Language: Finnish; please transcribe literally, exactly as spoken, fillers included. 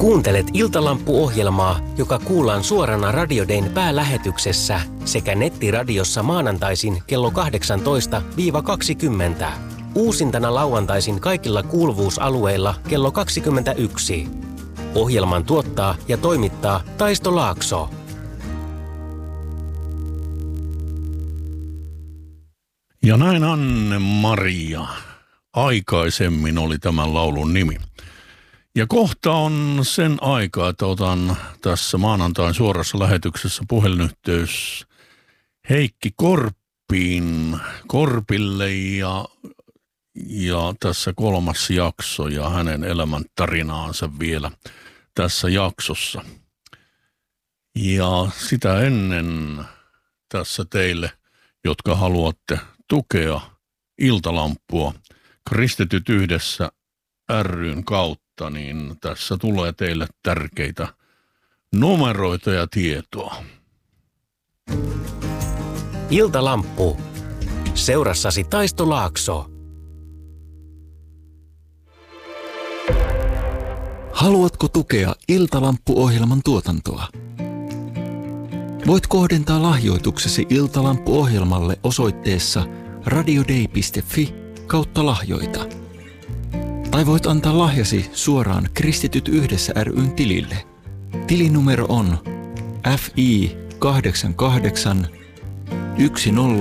Kuuntelet Iltalampu-ohjelmaa, joka kuullaan suorana Radio Dayn päälähetyksessä sekä nettiradiossa maanantaisin kello kahdeksantoista kaksikymmentä. Uusintana lauantaisin kaikilla kuuluvuusalueilla kello kaksikymmentäyksi. Ohjelman tuottaa ja toimittaa Taisto Laakso. Ja näin Anne-Maria. Aikaisemmin oli tämän laulun nimi. Ja kohta on sen aikaa, että otan tässä maanantain suorassa lähetyksessä puhelinyhteys Heikki Korppiin, Korpille ja, ja tässä kolmas jakso ja hänen elämäntarinaansa vielä tässä jaksossa. Ja sitä ennen tässä teille, jotka haluatte tukea Iltalampua Kristityt yhdessä ry:n kautta, niin tässä tulee teille tärkeitä numeroita ja tietoa. Iltalamppu. Seurassasi Taisto Laakso. Haluatko tukea Iltalampu-ohjelman tuotantoa? Voit kohdentaa lahjoituksesi Iltalampu-ohjelmalle osoitteessa radiodei piste fi kautta lahjoita. Tai voit antaa lahjasi suoraan Kristityt yhdessä ry:n tilille. Tilinumero on F I kahdeksan kahdeksan yksi nolla